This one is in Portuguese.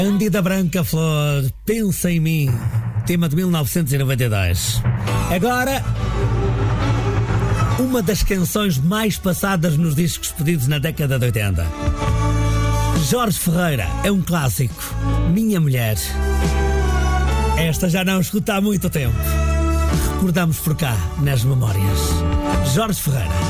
Bandida Branca Flor, pensa em mim. Tema de 1992. Agora, uma das canções mais passadas nos discos pedidos na década de 80. Jorge Ferreira, é um clássico. Minha Mulher. Esta já não escuta há muito tempo. Recordamos por cá, nas memórias. Jorge Ferreira.